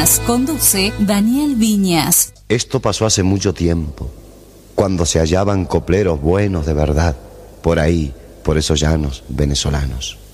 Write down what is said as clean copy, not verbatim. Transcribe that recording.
Viñas. Conduce Daniel Viñas. Esto pasó hace mucho tiempo, cuando se hallaban copleros buenos de verdad, por ahí, por esos llanos venezolanos.